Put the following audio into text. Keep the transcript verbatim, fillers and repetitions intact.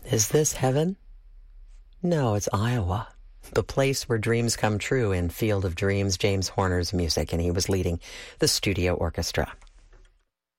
Is this heaven? No, it's Iowa, the place where dreams come true in Field of Dreams, James Horner's music, and he was leading the studio orchestra.